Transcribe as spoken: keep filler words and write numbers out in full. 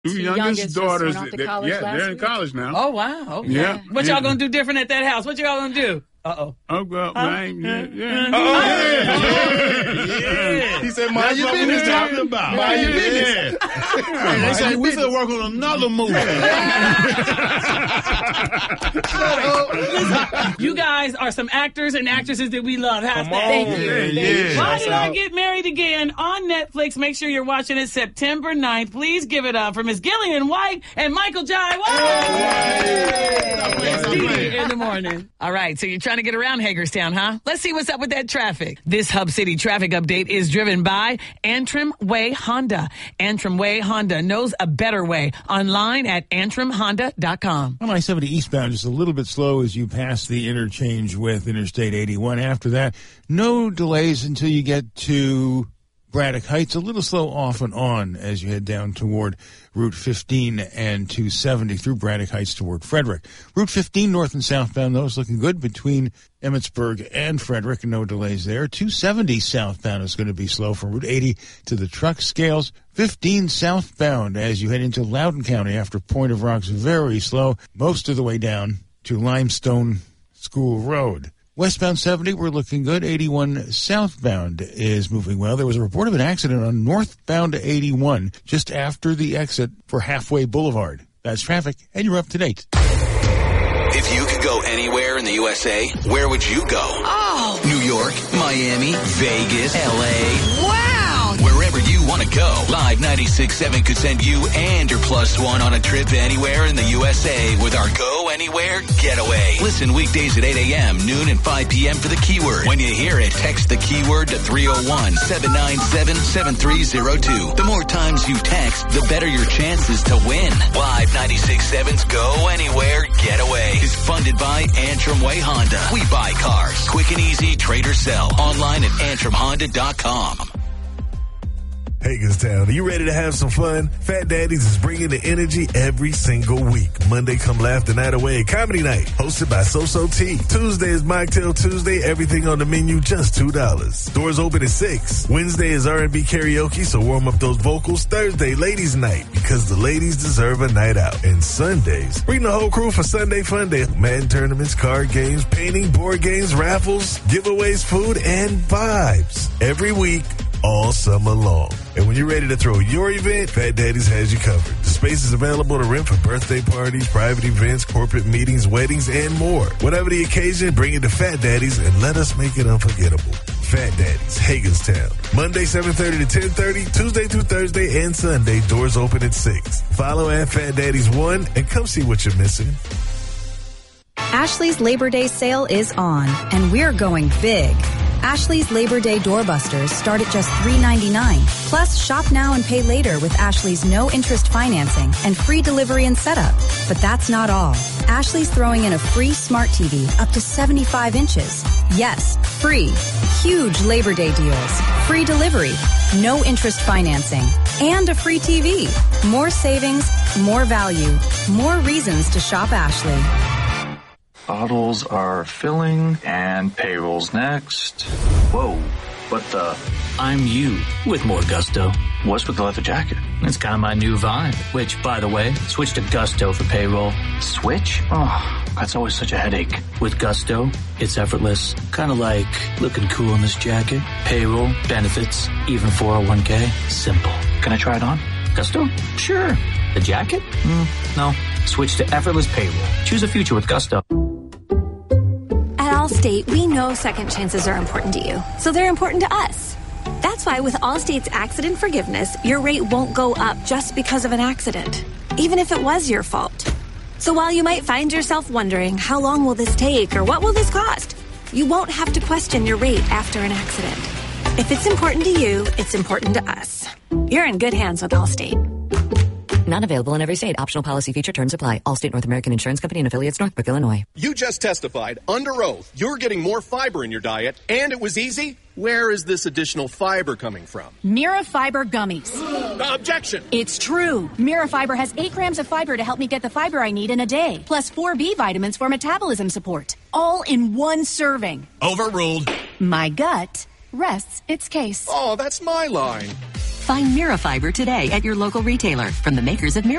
Two Two youngest, youngest daughters, just went off to they- college yeah, last they're in week? college now. Oh, wow. Okay. Yeah. What yeah. y'all going to do different at that house? What y'all going to do? Uh-oh. Oh, well, Huh? man, yeah, yeah. Oh, Yeah. He said, mind your business. talking about. Mind your business. Hey, they say we still working on another movie. You guys are some actors and actresses that we love. How's Come that? on. Thank you. Yeah, yeah. Why That's Did I out. Get Married Again on Netflix? Make sure you're watching it September ninth. Please give it up for Miss Gillian White and Michael Jai White. In the morning. All right, so you're trying to get around Hagerstown, huh? Let's see what's up with that traffic. This Hub City traffic update is driven by Antrim Way Honda. Antrim Way Honda knows a better way. Online at antrim honda dot com. On I seventy eastbound, just a little bit slow as you pass the interchange with Interstate eighty-one. After that, no delays until you get to Braddock Heights. A little slow off and on as you head down toward Route fifteen and two seventy through Braddock Heights toward Frederick. Route fifteen north and southbound, those looking good between Emmitsburg and Frederick. No delays there. two seventy southbound is going to be slow from Route eighty to the truck scales. fifteen southbound as you head into Loudoun County after Point of Rocks, very slow most of the way down to Limestone School Road. Westbound seventy, we're looking good. eighty-one southbound is moving well. There was a report of an accident on northbound eighty-one just after the exit for Halfway Boulevard. That's traffic, and you're up to date. If you could go anywhere in the U S A, where would you go? Oh, New York, Miami, Vegas, L A. wow. Wherever you want to go, Live ninety-six point seven could send you and your plus one on a trip anywhere in the U S A with our Go Anywhere Getaway. Listen weekdays at eight a.m., noon, and five p.m. for the keyword. When you hear it, text the keyword to three oh one, seven nine seven, seven three oh two. The more times you text, the better your chances to win. Live ninety-six point seven's Go Anywhere Getaway is funded by Antrim Way Honda. We buy cars. Quick and easy, trade or sell. Online at antrim honda dot com. Hagerstown, are you ready to have some fun? Fat Daddy's is bringing the energy every single week. Monday, come laugh the night away. Comedy night, hosted by So-So T. Tuesday is Mocktail Tuesday. Everything on the menu, just two dollars. Doors open at six. Wednesday is R and B karaoke, so warm up those vocals. Thursday, ladies night, because the ladies deserve a night out. And Sundays, bring the whole crew for Sunday Fun Day. Madden tournaments, card games, painting, board games, raffles, giveaways, food, and vibes. Every week, all summer long. And when you're ready to throw your event, Fat Daddy's has you covered. The space is available to rent for birthday parties, private events, corporate meetings, weddings, and more. Whatever the occasion, bring it to Fat Daddy's and let us make it unforgettable. Fat Daddy's, Hagerstown. Monday, seven thirty to ten thirty, Tuesday through Thursday, and Sunday, doors open at six. Follow at Fat Daddy's one and come see what you're missing. Ashley's Labor Day sale is on, and we're going big. Ashley's Labor Day doorbusters start at just three ninety-nine. Plus, shop now and pay later with Ashley's no-interest financing and free delivery and setup. But that's not all. Ashley's throwing in a free smart T V up to seventy-five inches. Yes, free. Huge Labor Day deals. Free delivery. No interest financing. And a free T V. More savings, more value, more reasons to shop Ashley. Bottles are filling and payroll's next. Whoa, what the? I'm you with more gusto. What's with the leather jacket? It's kind of my new vibe, which, by the way, switch to Gusto for payroll. Switch? Oh, that's always such a headache. With Gusto, it's effortless. Kind of like looking cool in this jacket. Payroll, benefits, even four oh one k. Simple. Can I try it on? Gusto? Sure. The jacket? Mm, no. Switch to effortless payroll. Choose a future with Gusto. At Allstate, we know second chances are important to you, so they're important to us. That's why with Allstate's accident forgiveness, your rate won't go up just because of an accident, even if it was your fault. So while you might find yourself wondering, how long will this take or what will this cost? You won't have to question your rate after an accident. If it's important to you, it's important to us. You're in good hands with Allstate. Not available in every state. Optional policy feature terms apply. Allstate North American Insurance Company and affiliates, Northbrook, Illinois. You just testified under oath you're getting more fiber in your diet, and it was easy. Where is this additional fiber coming from? Mira Fiber Gummies. Uh, objection. It's true. Mira Fiber has eight grams of fiber to help me get the fiber I need in a day, plus four B vitamins for metabolism support, all in one serving. Overruled. My gut rests its case. Oh, that's my line. Find Mira Fiber today at your local retailer from the makers of Mira.